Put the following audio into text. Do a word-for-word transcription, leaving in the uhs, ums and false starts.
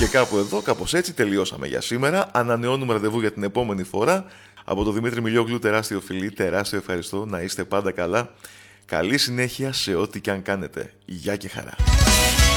Και κάπου εδώ, κάπως έτσι τελειώσαμε για σήμερα. Ανανεώνουμε ραντεβού για την επόμενη φορά. Από τον Δημήτρη Μιλιόγλου, τεράστιο φιλί, τεράστιο ευχαριστώ. Να είστε πάντα καλά. Καλή συνέχεια σε ό,τι και αν κάνετε. Γεια και χαρά.